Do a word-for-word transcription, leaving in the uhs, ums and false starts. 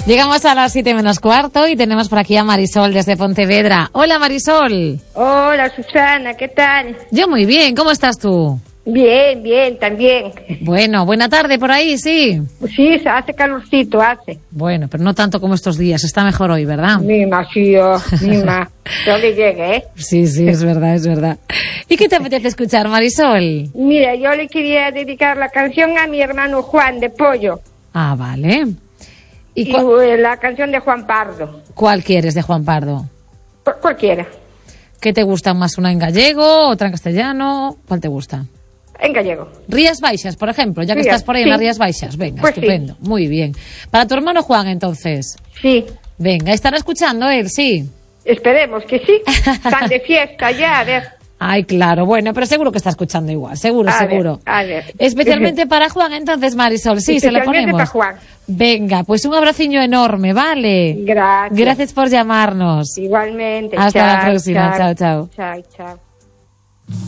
Llegamos a las siete menos cuarto y tenemos por aquí a Marisol desde Pontevedra. Hola, Marisol. Hola, Susana, ¿qué tal? Yo muy bien, ¿cómo estás tú? Bien, bien, también. Bueno, buena tarde por ahí, sí. Sí, hace calorcito, hace. Bueno, pero no tanto como estos días, está mejor hoy, ¿verdad? Mima, sí, oh, mima. Yo le llegue, ¿eh? Sí, sí, es verdad, es verdad. ¿Y qué te apetece escuchar, Marisol? Mira, yo le quería dedicar la canción a mi hermano Juan de Pollo. Ah, vale. Y, ¿Y cu- eh, la canción de Juan Pardo. cuál quieres de Juan Pardo? Cu- cualquiera. ¿Qué te gusta más, una en gallego, otra en castellano? ¿Cuál te gusta? En gallego. Rías Baixas, por ejemplo, ya que Rías, estás por ahí sí. en las Rías Baixas. Venga, Pues estupendo, muy bien. Para tu hermano Juan, entonces. Sí. Venga, ¿estará escuchando él? Sí. Esperemos que sí. Están de fiesta ya, a ver. Ay, claro, bueno, pero seguro que está escuchando igual, seguro, A ver, seguro. a ver. Especialmente para Juan, entonces, Marisol, sí, se lo Especialmente ponemos. para Juan. Venga, pues un abraciño enorme, ¿vale? Gracias. Gracias por llamarnos. Igualmente. Hasta Chao, la próxima, chao, chao. Chao, chao.